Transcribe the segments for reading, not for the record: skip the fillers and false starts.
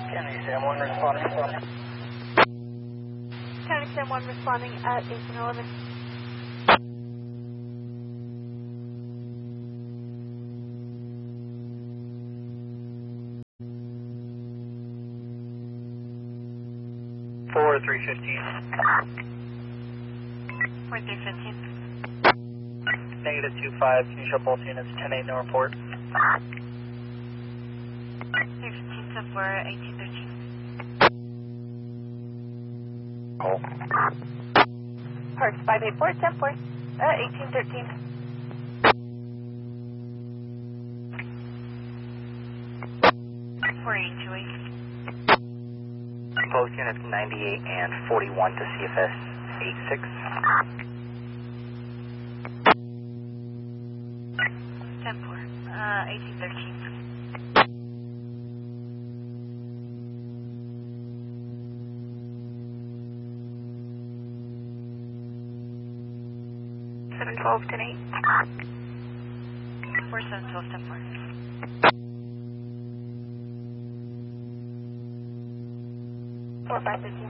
Kennedy Sam 1 responding. Kennedy Sam 1 responding at 1811. For 315. 4315. Negative 25. Can you show both units 10-8 no report? 315 for 1813. Call. Parks 584, 10-4, 1813. Both units 98 and 41 to CFS 86. 10-4, 1813. Seven 12 10 8. 4 7 12 10 4. 4 5 13.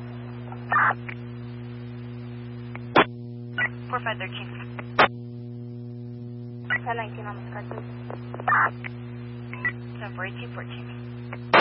4 5 13. 10 19 on the card, please. 10 4 18 14.